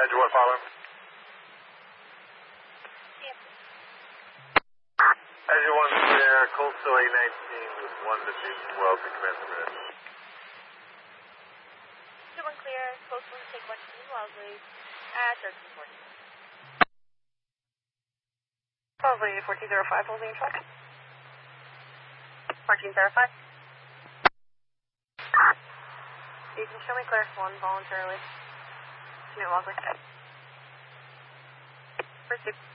Edge 1 following. Edge 1 clear, Coastal 819 with 1 to 212 to commence the minute. Edge 1 clear, Coastal take 1 to Wellesley at 1340. Wellesley 1405, holding in truck. 1405. You can show me clear 1 voluntarily. Wellesley. Pursuit.